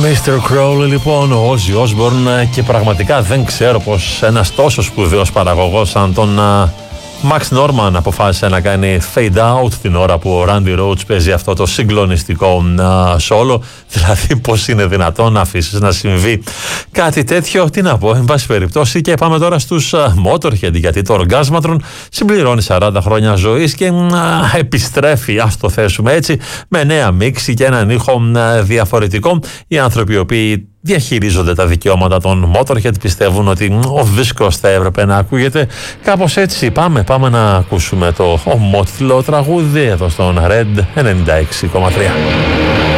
Mr. Crowley λοιπόν, ο Ozzy Osbourne, και πραγματικά δεν ξέρω πως ένας τόσο σπουδαίος παραγωγός σαν τον Max Norman αποφάσισε να κάνει fade out την ώρα που ο Randy Rhoads παίζει αυτό το συγκλονιστικό solo. Δηλαδή πως είναι δυνατόν να αφήσεις να συμβεί κάτι τέτοιο? Τι να πω, εν πάση περιπτώσει. Και πάμε τώρα στους Motorhead, γιατί το Orgasmatron συμπληρώνει 40 χρόνια ζωής και επιστρέφει, ας το θέσουμε έτσι, με νέα μίξη και έναν ήχο διαφορετικό. Οι άνθρωποι οι οποίοι διαχειρίζονται τα δικαιώματα των Motorhead πιστεύουν ότι ο δίσκος θα έπρεπε να ακούγεται κάπως έτσι. Πάμε να ακούσουμε το ομότιτλο τραγούδι εδώ στον Red 96,3.